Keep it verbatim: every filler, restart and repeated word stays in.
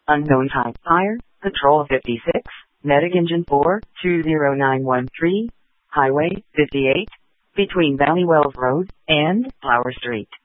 Unknown type. Fire. Patrol fifty-six. Medic engine four two zero nine one three. Highway fifty-eight. Between Valley Wells Road and Flower Street.